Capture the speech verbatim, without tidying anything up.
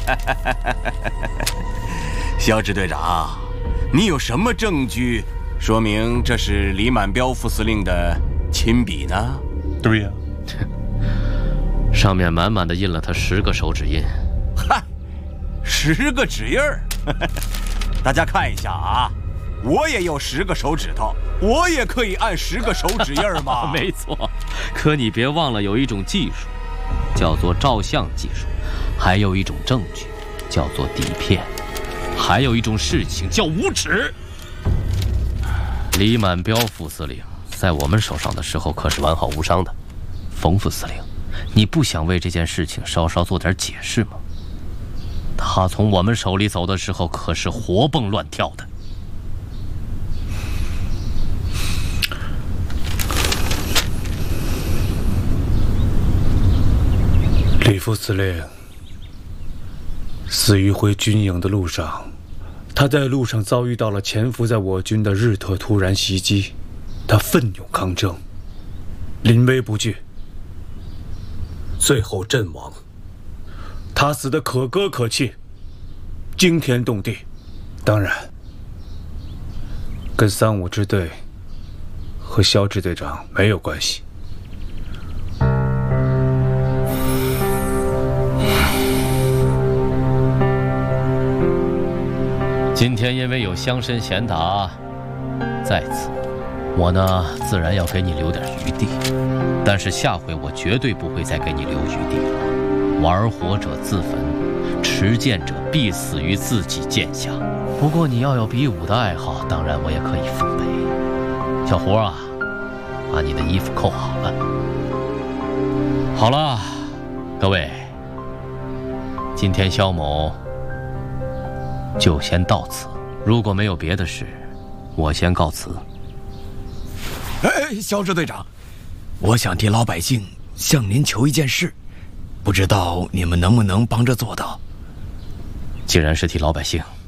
肖支队长，你有什么证据说明这是李满彪副司令的亲笔呢？ 对呀， 上面满满的印了他十个手指印。 嗨，十个指印儿，大家看一下啊，我也有十个手指头，我也可以按十个手指印儿嘛。 没错，可你别忘了有一种技术，叫做照相技术，还有一种证据，叫做底片，还有一种事情叫无耻。李满彪副司令在我们手上的时候可是完好无伤的，冯副司令，你不想为这件事情稍稍做点解释吗？他从我们手里走的时候可是活蹦乱跳的。 李副司令死于回军营的路上，他在路上遭遇到了潜伏在我军的日特突然袭击，他奋勇抗争，临危不惧，最后阵亡。他死得可歌可泣，惊天动地，当然跟三五支队和肖支队长没有关系。 今天因为有乡绅贤达在此，我呢自然要给你留点余地，但是下回我绝对不会再给你留余地了。玩火者自焚，持剑者必死于自己剑下。不过你要有比武的爱好，当然我也可以奉陪。小胡啊，把你的衣服扣好了。好了，各位，今天肖某就先到此，如果没有别的事，我先告辞。 哎，肖支队长，我想替老百姓向您求一件事，不知道你们能不能帮着做到？ 既然是替老百姓，